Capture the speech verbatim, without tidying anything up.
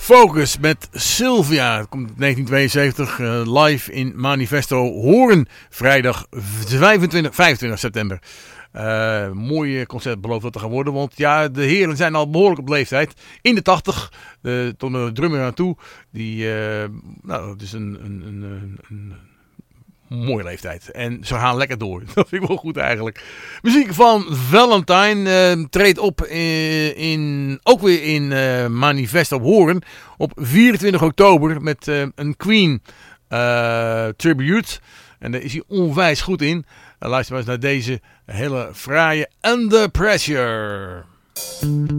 Focus met Sylvia. Het komt negentien tweeënzeventig uh, live in Manifesto Hoorn. Vrijdag vijfentwintig, vijfentwintig september. Uh, mooi concert belooft dat te gaan worden. Want ja, de heren zijn al behoorlijk op leeftijd. In de tachtig. De, tot een drummer aan toe. Die, uh, nou, het is een, een, een, een, een mooie leeftijd. En ze gaan lekker door. Dat vind ik wel goed eigenlijk. Muziek van Valentine uh, treedt op in, in, ook weer in uh, Manifest op Hoorn. Op vierentwintig oktober met uh, een Queen uh, tribute. En daar is hij onwijs goed in. Uh, luister maar eens naar deze hele fraaie Under Pressure.